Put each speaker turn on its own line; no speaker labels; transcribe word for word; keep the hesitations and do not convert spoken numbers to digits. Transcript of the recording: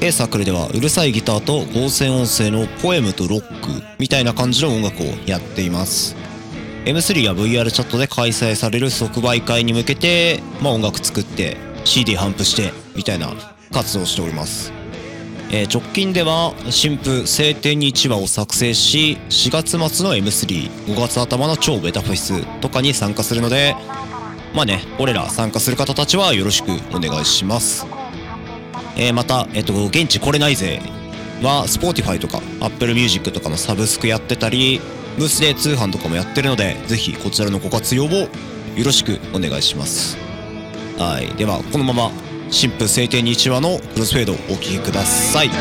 A サークルではうるさいギターと合成音声のポエムとロックみたいな感じの音楽をやっています。 エムスリー や ブイアール チャットで開催される即売会に向けて、まあ、音楽作って シーディー 頒布してみたいな活動をしております。えー、直近では新譜晴天にいちわを作成し、しがつ末の エムスリー、ごがつ頭の超ベタフェスとかに参加するので、まあね、俺ら参加する方たちはよろしくお願いします。えー、また、えっと、現地来れないぜは Spotify とか Apple Music とかのサブスクやってたり、ブースで通販とかもやってるので、ぜひこちらのご活用をよろしくお願いします。はい、ではこのまま新婦晴天にいちわのクロスフェードをお聴きください。